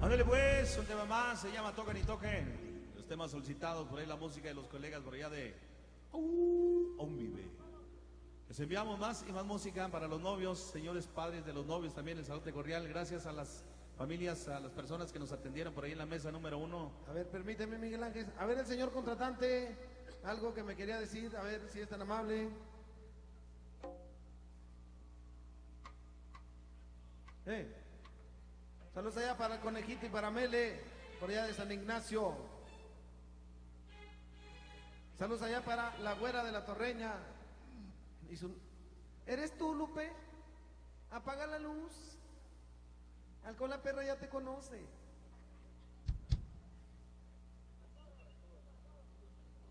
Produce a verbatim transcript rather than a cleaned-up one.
Ándale pues, un tema más, se llama Toquen y Toquen. Los temas solicitados, por ahí la música de los colegas por allá de Aún Vive. Les enviamos más y más música para los novios, señores padres de los novios, también el saludo cordial. Gracias a las familias, a las personas que nos atendieron por ahí en la mesa número uno. A ver, permíteme, Miguel Ángel. A ver, el señor contratante, algo que me quería decir, a ver si es tan amable. Eh. Saludos allá para el Conejito y para Mele, por allá de San Ignacio. Saludos allá para la güera de la Torreña. Y su... ¿Eres tú, Lupe? Apaga la luz. Alcohol, la perra ya te conoce.